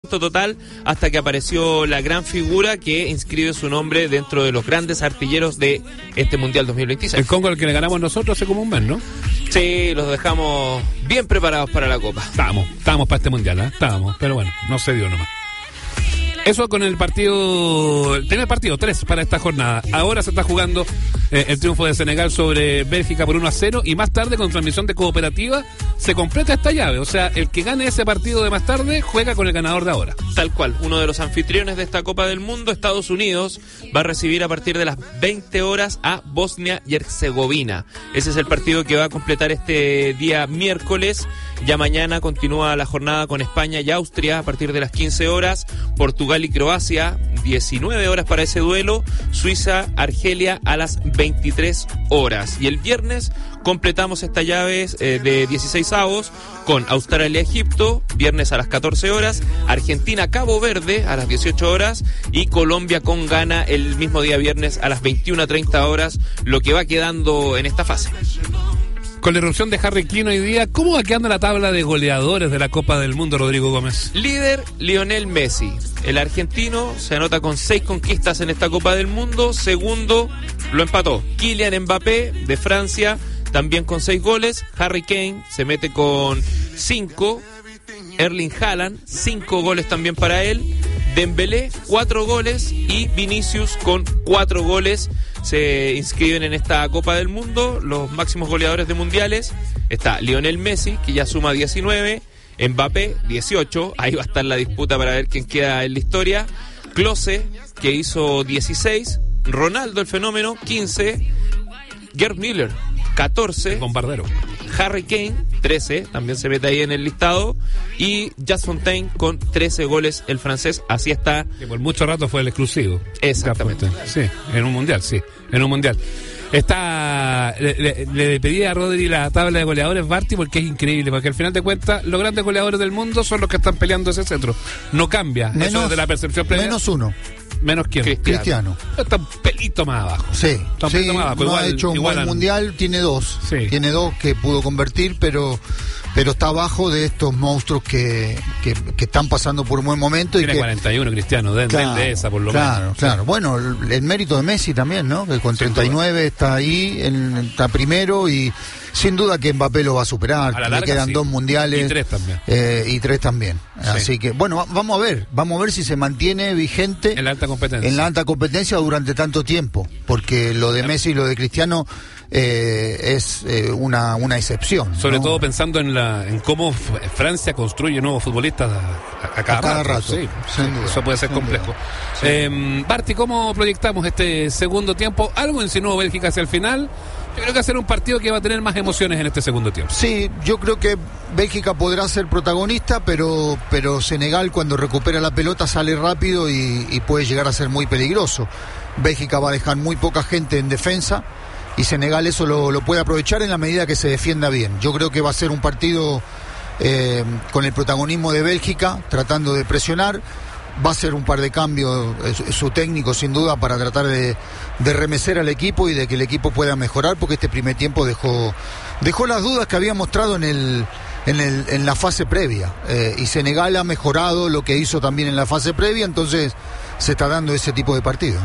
total hasta que apareció la gran figura que inscribe su nombre dentro de los grandes artilleros de este Mundial 2026. El Congo al que le ganamos nosotros hace como un mes, ¿no? Sí, los dejamos bien preparados para la Copa. Estábamos para este Mundial, estábamos, pero bueno, no se dio nomás. Eso con el partido, el primer partido, 3 para esta jornada. Ahora se está jugando el triunfo de Senegal sobre Bélgica por 1-0 y más tarde con transmisión de Cooperativa se completa esta llave. O sea, el que gane ese partido de más tarde juega con el ganador de ahora. Tal cual, uno de los anfitriones de esta Copa del Mundo, Estados Unidos, va a recibir a partir de las 20 horas a Bosnia y Herzegovina. Ese es el partido que va a completar este día miércoles. Ya mañana continúa la jornada con España y Austria a partir de las 15 horas, Portugal y Croacia, 19 horas para ese duelo, Suiza, Argelia a las 23 horas. Y el viernes completamos estas llaves de 16avos con Australia, Egipto, viernes a las 14 horas, Argentina, Cabo Verde a las 18 horas y Colombia con Ghana el mismo día viernes a las 21:30 horas, lo que va quedando en esta fase. Con la irrupción de Harry Kane hoy día, ¿cómo va quedando la tabla de goleadores de la Copa del Mundo, Rodrigo Gómez? Líder, Lionel Messi. El argentino se anota con 6 conquistas en esta Copa del Mundo. Segundo, lo empató Kylian Mbappé de Francia, también con 6 goles. Harry Kane se mete con 5. Erling Haaland, 5 goles también para él. Dembélé, 4 goles. Y Vinicius con 4 goles. Se inscriben en esta Copa del Mundo los máximos goleadores de mundiales. Está Lionel Messi, que ya suma 19, Mbappé, 18, ahí va a estar la disputa para ver quién queda en la historia. Klose, que hizo 16, Ronaldo el fenómeno, 15, Gerd Müller, 14, el bombardero. Harry Kane, 13, también se mete ahí en el listado, y Jas Fontaine con 13 goles, el francés, así está. Que por mucho rato fue el exclusivo. Exactamente. Sí, en un mundial, Está, le pedí a Rodri la tabla de goleadores, Barty, porque es increíble, porque al final de cuentas los grandes goleadores del mundo son los que están peleando ese centro. No cambia, eso de la percepción previa. Menos uno. ¿Menos quién? Cristiano. Está un pelito más abajo. Sí, está un pelito más abajo. No igual, ha hecho un buen mundial, tiene 2. Sí. Tiene 2 que pudo convertir, pero está abajo de estos monstruos que están pasando por un buen momento. Tiene 41 Cristiano, de esa por lo menos. Claro. Bueno, el mérito de Messi también, ¿no? Que con 39 está ahí, está primero y sin duda que Mbappé lo va a superar. Le quedan 2 mundiales. Y 3 también. Sí. Así que, bueno, vamos a ver si se mantiene vigente en la alta competencia durante tanto tiempo, porque lo de Messi y lo de Cristiano es una excepción. Sobre todo pensando en cómo Francia construye nuevos futbolistas a cada rato. Sí, eso puede ser complejo. Barty, ¿cómo proyectamos este segundo tiempo? Algo insinuó Bélgica hacia el final. Yo creo que va a ser un partido que va a tener más emociones en este segundo tiempo. Sí, yo creo que Bélgica podrá ser protagonista, pero Senegal cuando recupera la pelota sale rápido y puede llegar a ser muy peligroso. Bélgica va a dejar muy poca gente en defensa y Senegal eso lo puede aprovechar en la medida que se defienda bien. Yo creo que va a ser un partido con el protagonismo de Bélgica, tratando de presionar. Va a ser un par de cambios su técnico sin duda para tratar de remecer al equipo y de que el equipo pueda mejorar, porque este primer tiempo dejó las dudas que había mostrado en la fase previa, y Senegal ha mejorado lo que hizo también en la fase previa, entonces se está dando ese tipo de partido.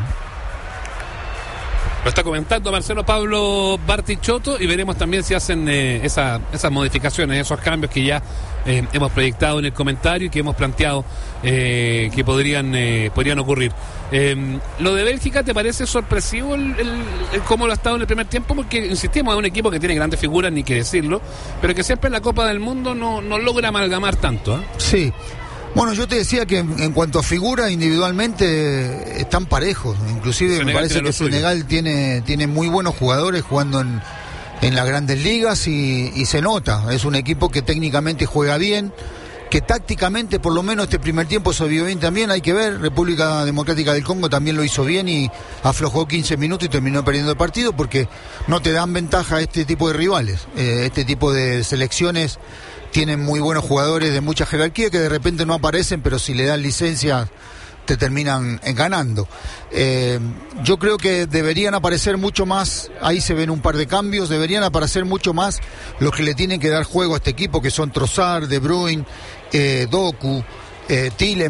Lo está comentando Marcelo Pablo Bartichotto y veremos también si hacen esas modificaciones, esos cambios que ya hemos proyectado en el comentario y que hemos planteado que podrían ocurrir. Lo de Bélgica, ¿te parece sorpresivo el cómo lo ha estado en el primer tiempo? Porque, insistimos, es un equipo que tiene grandes figuras, ni que decirlo, pero que siempre en la Copa del Mundo no logra amalgamar tanto, ¿eh? Sí. Bueno, yo te decía que en cuanto a figuras individualmente están parejos, inclusive Senegal, me parece que Senegal tiene muy buenos jugadores jugando en las grandes ligas y se nota, es un equipo que técnicamente juega bien, que tácticamente por lo menos este primer tiempo se vio bien también, hay que ver, República Democrática del Congo también lo hizo bien y aflojó 15 minutos y terminó perdiendo el partido porque no te dan ventaja a este tipo de rivales, este tipo de selecciones tienen muy buenos jugadores de mucha jerarquía que de repente no aparecen, pero si le dan licencia te terminan ganando. Yo creo que deberían aparecer mucho más, ahí se ven un par de cambios, deberían aparecer mucho más los que le tienen que dar juego a este equipo, que son Trossard, De Bruyne, Doku, Tielemans.